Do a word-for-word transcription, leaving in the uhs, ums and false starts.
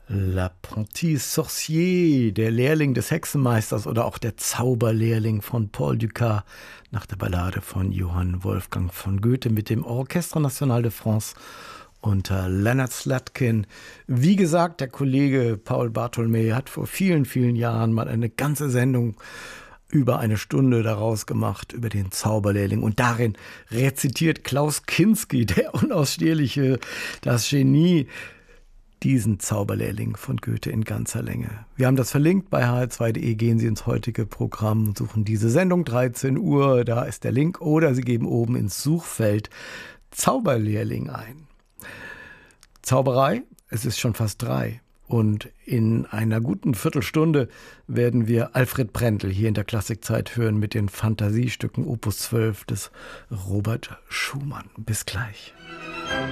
L'apprenti sorcier, der Lehrling des Hexenmeisters oder auch der Zauberlehrling von Paul Dukas nach der Ballade von Johann Wolfgang von Goethe mit dem Orchestre National de France unter Leonard Slatkin. Wie gesagt, der Kollege Paul Bartholmä hat vor vielen, vielen Jahren mal eine ganze Sendung über eine Stunde daraus gemacht, über den Zauberlehrling. Und darin rezitiert Klaus Kinski, der Unausstehliche, das Genie, diesen Zauberlehrling von Goethe in ganzer Länge. Wir haben das verlinkt bei h r zwei punkt d e. Gehen Sie ins heutige Programm und suchen diese Sendung, dreizehn Uhr, da ist der Link. Oder Sie geben oben ins Suchfeld Zauberlehrling ein. Zauberei, es ist schon fast drei. Und in einer guten Viertelstunde werden wir Alfred Brendel hier in der Klassikzeit hören mit den Fantasiestücken Opus zwölf des Robert Schumann. Bis gleich.